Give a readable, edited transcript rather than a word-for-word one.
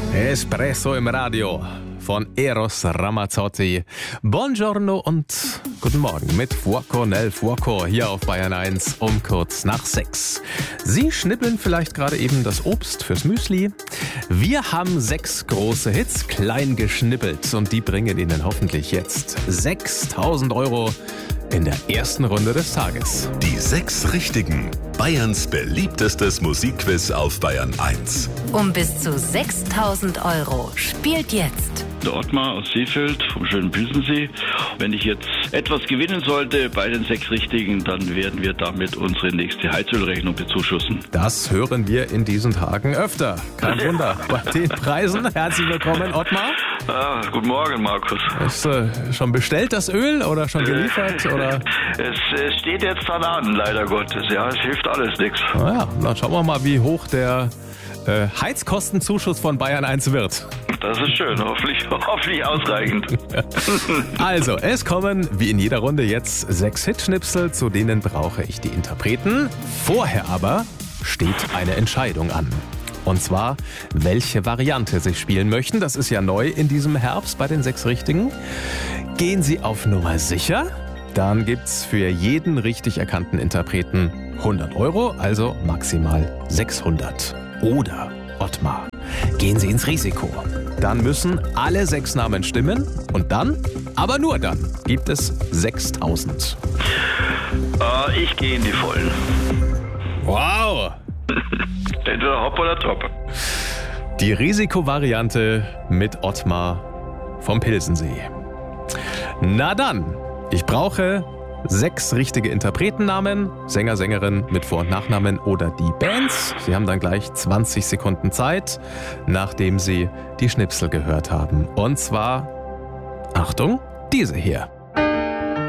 Espresso im Radio von Eros Ramazzotti. Buongiorno und guten Morgen mit Fuoco nel Fuoco hier auf Bayern 1 um kurz nach 6. Sie schnippeln vielleicht gerade eben das Obst fürs Müsli. Wir haben 6 große Hits klein geschnippelt und die bringen Ihnen hoffentlich jetzt 6.000 Euro in der ersten Runde des Tages. Die 6 Richtigen. Bayerns beliebtestes Musikquiz auf Bayern 1. Um bis zu 6.000 Euro spielt jetzt Der Ottmar aus Seefeld vom schönen Pilsensee. Wenn ich jetzt etwas gewinnen sollte bei den 6 Richtigen, dann werden wir damit unsere nächste Heizölrechnung bezuschussen. Das hören wir in diesen Tagen öfter. Kein Wunder. Bei den Preisen. Herzlich willkommen, Ottmar. Guten Morgen, Markus. Ist schon bestellt, das Öl, oder schon geliefert? Oder? Es steht jetzt dann an, leider Gottes. Ja, es hilft alles nichts. Naja, dann schauen wir mal, wie hoch der Heizkostenzuschuss von Bayern 1 wird. Das ist schön, hoffentlich ausreichend. Also, es kommen wie in jeder Runde jetzt 6 Hitschnipsel, zu denen brauche ich die Interpreten. Vorher aber steht eine Entscheidung an. Und zwar, welche Variante Sie spielen möchten. Das ist ja neu in diesem Herbst bei den 6 Richtigen. Gehen Sie auf Nummer sicher, dann gibt's für jeden richtig erkannten Interpreten 100 Euro, also maximal 600. Oder, Ottmar, gehen Sie ins Risiko. Dann müssen alle 6 Namen stimmen und dann, aber nur dann, gibt es 6.000. Ich gehe in die Vollen. Wow! Entweder hopp oder top. Die Risikovariante mit Ottmar vom Pilsensee. Na dann, ich brauche 6 richtige Interpretennamen, Sänger, Sängerin mit Vor- und Nachnamen oder die Bands. Sie haben dann gleich 20 Sekunden Zeit, nachdem Sie die Schnipsel gehört haben. Und zwar, Achtung, diese hier.